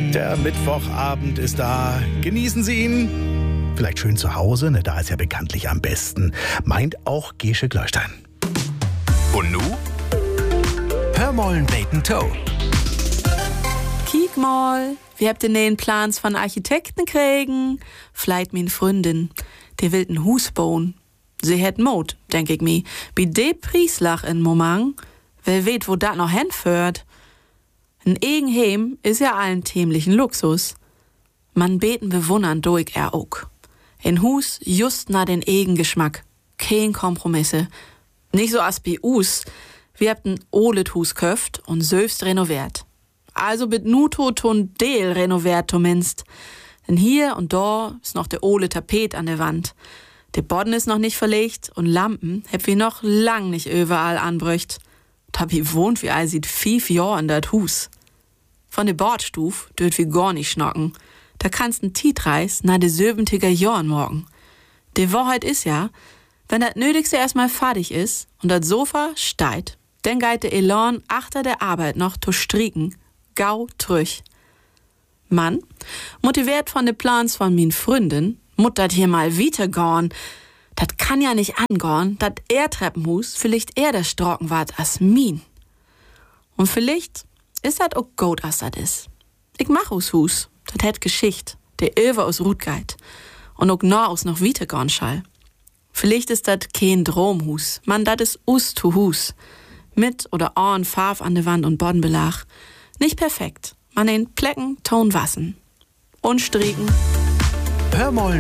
Der Mittwochabend ist da. Genießen Sie ihn. Vielleicht schön zu Hause, ne? Da ist ja bekanntlich am besten. Meint auch Gesche Gleustein. Und nu? Hör mollen Bacon Toe. Kiek mal, wir habt den neuen Plans von Architekten kriegen. Vielleicht min Freundin, die will ein Hus bauen. Sie hätt Mut, denk ich mi. Bi de Prieslach in Moment, wer weet, wo dat noch hinführt. Ein Eigenheim is ja allen tämlichen Luxus. Man beten bewundern durch er auch. Ein Hus just na den Eigengeschmack. Kein Kompromisse. Nicht so as bi us. Wir habt ein olet Hus köft und selbst renoviert. Also mit Nuto ton Deel renoviert zumindest. Denn hier und da ist noch der ole Tapet an der Wand. Der Boden ist noch nicht verlegt und Lampen heb wir noch lang nicht überall anbrücht. Da wie wohnt wie all sieht 5 Jahr in dat Hus. Von der Bordstuf dürft wir gar nicht schnocken. Da kannst n Tietreis na de 70er Jahren morgen. Die Wahrheit ist ja, wenn das Nötigste erstmal fertig ist und das Sofa steigt, dann geht der Elan achter der Arbeit noch zu stricken, gau trüch. Mann, motiviert von de Plans von min Freundin, mut dat hier mal weitergorn. Dat kann ja nicht angorn, dat er Treppenhus vielleicht eher der Strocken wart as min. Und vielleicht ist dat auch gut, as dat is. Ich mach aus Hus, dat hätt Geschicht, der Över aus Rutgeit und auch nah aus noch weitergorn schall. Vielleicht ist dat kein Dromhus, man, dat is us to Hus. Mit oder an Farf an der Wand und Bodenbelag. Nicht perfekt, man den Plecken, Ton wassen. Und stricken. Hör mollen